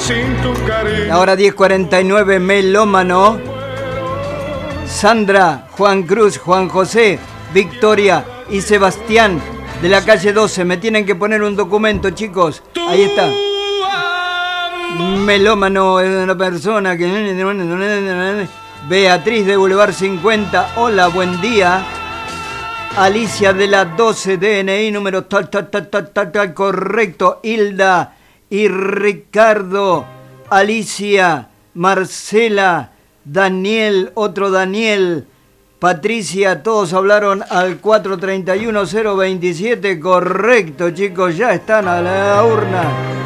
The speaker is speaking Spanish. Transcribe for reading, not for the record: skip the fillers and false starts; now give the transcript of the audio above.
sin tu cariño. Ahora 10:49, melómano. Sandra, Juan Cruz, Juan José, Victoria y Sebastián de la calle 12. Me tienen que poner un documento, chicos. Ahí está. Melómano es una persona que... Beatriz de Boulevard 50. Hola, buen día. Alicia de la 12, DNI número tal, correcto. Hilda y Ricardo. Alicia, Marcela, Daniel, otro Daniel, Patricia, todos hablaron al 431-027. Correcto, chicos, ya están a la urna.